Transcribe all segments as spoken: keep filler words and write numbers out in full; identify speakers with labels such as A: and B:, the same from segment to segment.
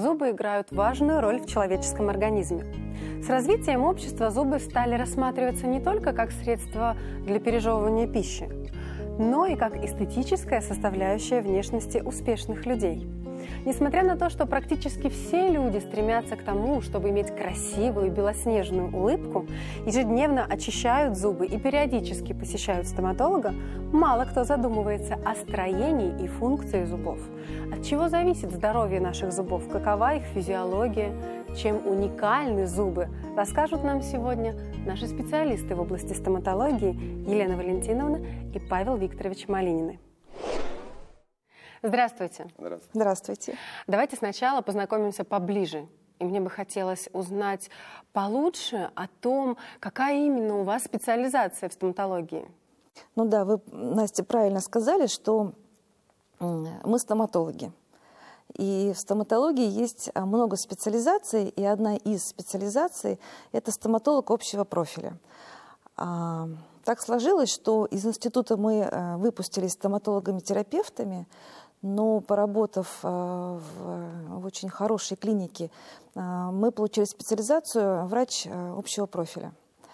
A: Зубы играют важную роль в человеческом организме. С развитием общества зубы стали рассматриваться не только как средство для пережевывания пищи, но и как эстетическая составляющая внешности успешных людей. Несмотря на то, что практически все люди стремятся к тому, чтобы иметь красивую белоснежную улыбку, ежедневно очищают зубы и периодически посещают стоматолога, мало кто задумывается о строении и функции зубов. От чего зависит здоровье наших зубов, какова их физиология, чем уникальны зубы, расскажут нам сегодня наши специалисты в области стоматологии Елена Валентиновна и Павел Викторович Малинины. Здравствуйте.
B: Здравствуйте.
C: Здравствуйте.
A: Давайте сначала познакомимся поближе. И мне бы хотелось узнать получше о том, какая именно у вас специализация в стоматологии.
C: Ну да, вы, Настя, правильно сказали, что мы стоматологи. И в стоматологии есть много специализаций, и одна из специализаций – это стоматолог общего профиля. Так сложилось, что из института мы выпустились стоматологами-терапевтами, но поработав в, в очень хорошей клинике, мы получили специализацию врач общего профиля.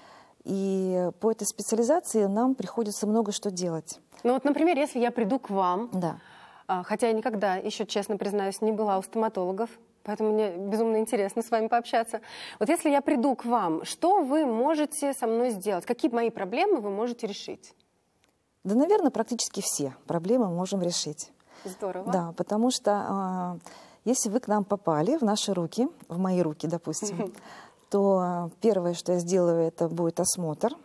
C: И по этой специализации нам приходится много что делать.
A: Ну вот, например, если я приду к вам,
C: да.
A: хотя я никогда, еще честно признаюсь, не была у стоматологов, поэтому мне безумно интересно с вами пообщаться. Вот если я приду к вам, что вы можете со мной сделать? Какие мои проблемы вы можете решить?
C: Да, наверное, практически все проблемы мы можем решить.
A: Здорово.
C: Да, потому что э, если вы к нам попали в наши руки, в мои руки, допустим, то первое, что я сделаю, это будет осмотр.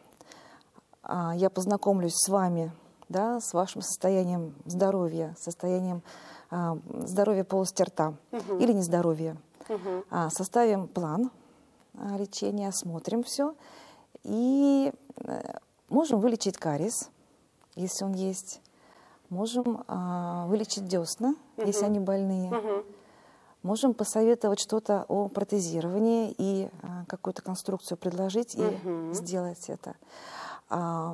C: Я познакомлюсь с вами, да, с вашим состоянием здоровья, состоянием э, здоровья полости рта uh-huh. или нездоровья. Uh-huh. А, составим план а, лечения, осмотрим все и э, можем вылечить кариес, если он есть. Можем а, вылечить десна, uh-huh. если они больные. Uh-huh. Можем посоветовать что-то о протезировании и а, какую-то конструкцию предложить и uh-huh. сделать это. А,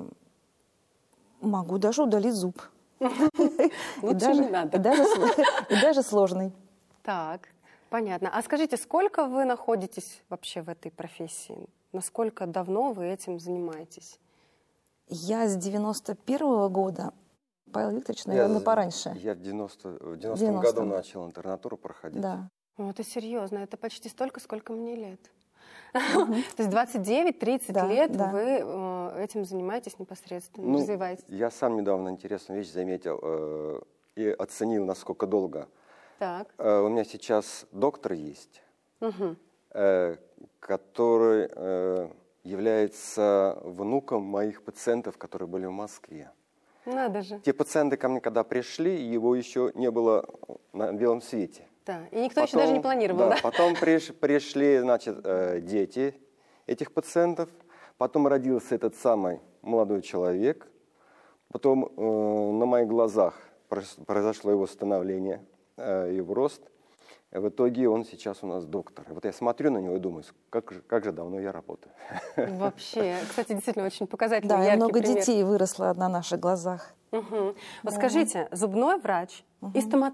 C: могу даже удалить зуб.
A: Лучше не надо.
C: И даже сложный.
A: Так, понятно. А скажите, сколько вы находитесь вообще в этой профессии? Насколько давно вы этим занимаетесь?
C: Я с девяносто первого года. Павел Викторович, наверное, пораньше.
B: Я в девяностом году начал интернатуру проходить.
C: Да.
A: Ну, это серьезно. Это почти столько, сколько мне лет. Uh-huh. То есть двадцать девять тридцать да, лет да. вы э, этим занимаетесь непосредственно,
B: ну,
A: развиваетесь?
B: Я сам недавно интересную вещь заметил э, и оценил, насколько долго.
A: Так.
B: Э, у меня сейчас доктор есть,
A: uh-huh.
B: э, который э, является внуком моих пациентов, которые были в Москве.
A: Надо же.
B: Те пациенты ко мне, когда пришли, его еще не было на белом свете.
A: Да, и никто
B: потом,
A: еще даже не планировал,
B: да?
A: да?
B: Потом приш, пришли, значит, э, дети этих пациентов, потом родился этот самый молодой человек, потом э, на моих глазах произошло его становление, э, его рост. И в итоге он сейчас у нас доктор. И вот я смотрю на него и думаю, как же, как же давно я работаю.
A: Вообще, кстати, действительно очень показательный,
C: да,
A: яркий
C: много
A: пример.
C: детей выросло на наших глазах.
A: Угу. Вот да. Скажите, зубной врач угу. и стоматолог.